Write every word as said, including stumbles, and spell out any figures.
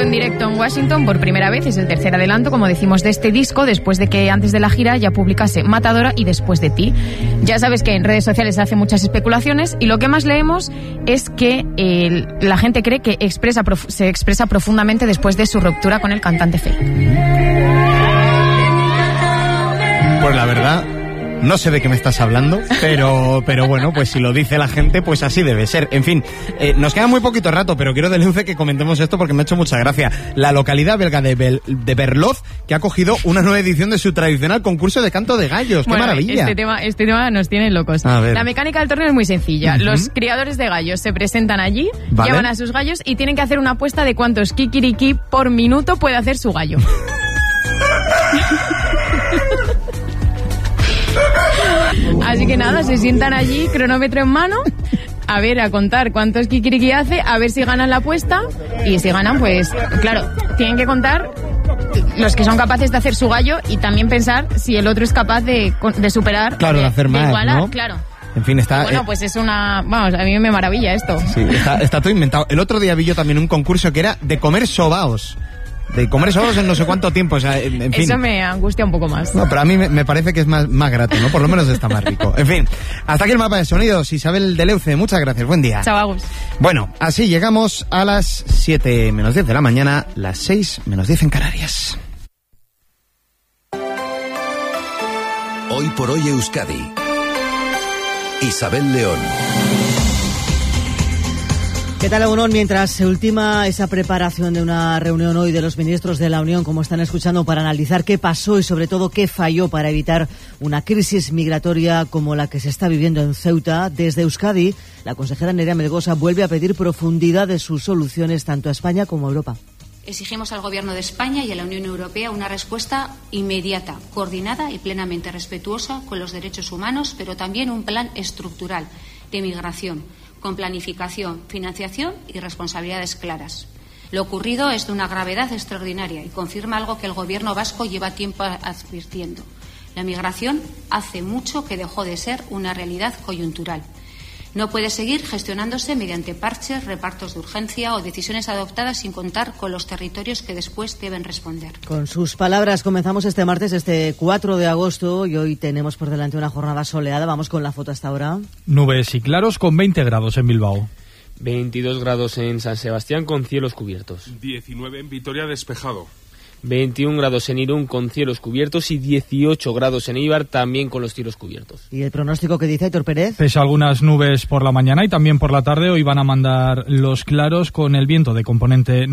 en directo en Washington por primera vez. Es el tercer adelanto, como decimos, de este disco, después de que antes de la gira ya publicase Matadora y Después de ti. Ya sabes que en redes sociales se hacen muchas especulaciones y lo que más leemos es que eh, la gente cree que expresa, se expresa profundamente después de su ruptura con el cantante Fake. Pues la verdad, no sé de qué me estás hablando, pero pero bueno, pues si lo dice la gente, pues así debe ser. En fin, eh, nos queda muy poquito rato, pero quiero de Leuce que comentemos esto porque me ha hecho mucha gracia. La localidad belga de, Bel, de Berloz, que ha cogido una nueva edición de su tradicional concurso de canto de gallos. ¡Qué bueno, maravilla! Este tema, este tema nos tiene locos. La mecánica del torneo es muy sencilla. Uh-huh. Los criadores de gallos se presentan allí, ¿vale? Llevan a sus gallos y tienen que hacer una apuesta de cuántos kikiriki por minuto puede hacer su gallo. Así que nada, se sientan allí, cronómetro en mano, a ver, a contar cuántos kikiriki hace, a ver si ganan la apuesta, y si ganan, pues, claro, tienen que contar los que son capaces de hacer su gallo y también pensar si el otro es capaz de, de superar, claro, de, de hacer más, de igualar, ¿no? Claro. En fin, está... Bueno, eh, pues es una... Vamos, a mí me maravilla esto. Sí, está, está todo inventado. El otro día vi yo también un concurso que era de comer sobaos. De comer sobaos en no sé cuánto tiempo, o sea, en, en fin. Eso me angustia un poco más. No, pero a mí me, me parece que es más, más grato, ¿no? Por lo menos está más rico. En fin, hasta aquí el mapa de sonidos. Isabel de Leuce, muchas gracias, buen día. Chao, Agus. Bueno, así llegamos a las siete menos diez de la mañana, las seis menos diez en Canarias. Hoy por hoy Euskadi. Isabel León. ¿Qué tal, Egunon? Mientras se ultima esa preparación de una reunión hoy de los ministros de la Unión, como están escuchando, para analizar qué pasó y sobre todo qué falló para evitar una crisis migratoria como la que se está viviendo en Ceuta, desde Euskadi, la consejera Nerea Melgosa vuelve a pedir profundidad de sus soluciones tanto a España como a Europa. Exigimos al Gobierno de España y a la Unión Europea una respuesta inmediata, coordinada y plenamente respetuosa con los derechos humanos, pero también un plan estructural de migración, con planificación, financiación y responsabilidades claras. Lo ocurrido es de una gravedad extraordinaria y confirma algo que el Gobierno vasco lleva tiempo advirtiendo. La migración hace mucho que dejó de ser una realidad coyuntural. No puede seguir gestionándose mediante parches, repartos de urgencia o decisiones adoptadas sin contar con los territorios que después deben responder. Con sus palabras comenzamos este martes, este cuatro de agosto, y hoy tenemos por delante una jornada soleada. Vamos con la foto hasta ahora. Nubes y claros con veinte grados en Bilbao. veintidós grados en San Sebastián con cielos cubiertos. diecinueve en Vitoria despejado. veintiún grados en Irún con cielos cubiertos y dieciocho grados en Eibar también con los cielos cubiertos. ¿Y el pronóstico que dice Aitor Pérez? Pese a algunas nubes por la mañana y también por la tarde, hoy van a mandar los claros con el viento de componente